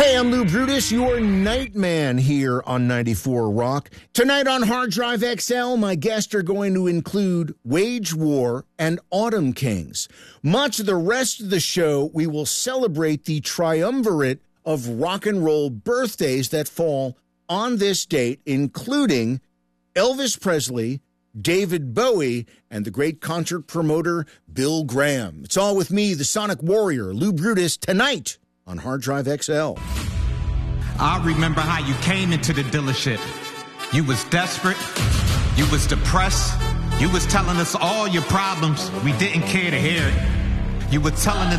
Hey, I'm Lou Brutus, your Nightman here on 94 Rock. Tonight on Hard Drive XL, my guests are going to include Wage War and Autumn Kings. Much of the rest of the show, we will celebrate the triumvirate of rock and roll birthdays that fall on this date, including Elvis Presley, David Bowie, and the great concert promoter Bill Graham. It's all with me, the Sonic Warrior, Lou Brutus, tonight on Hard Drive XL. I remember how you came into the dealership. You was desperate. You was depressed. You was telling us all your problems. We didn't care to hear it. You were telling us